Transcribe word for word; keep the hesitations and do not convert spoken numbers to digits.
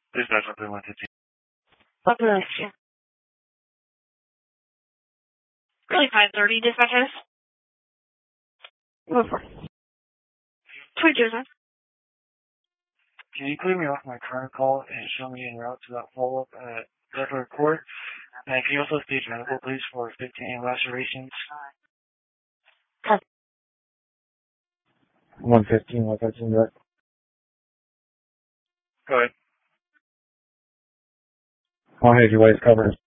Dispatch one three one fifteen. Population. Really five thirty dispatches. Go for it. twenty-two, sir. Can you clear me off my current call and show me en route to that follow-up at Bedford Court? And can you also stage medical, please, for fifteen lacerations? one fifteen, one thirteen, right? Go ahead. I'll have your ways covered.